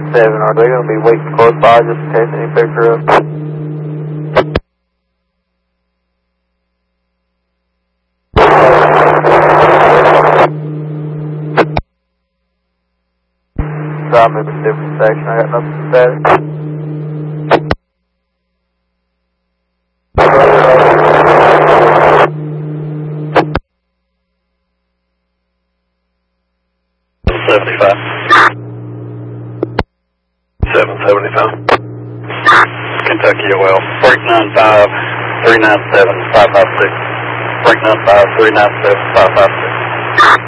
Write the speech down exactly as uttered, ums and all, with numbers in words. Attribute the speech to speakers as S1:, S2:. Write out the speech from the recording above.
S1: seven, are they going to be waiting close by just in case any picks her up? So I'm in a different section, I got nothing to say.
S2: seventy-five. seven seventy-five. Kentucky O L. Break nine five, three nine seven, five five six. Break nine five, three nine seven, five five six.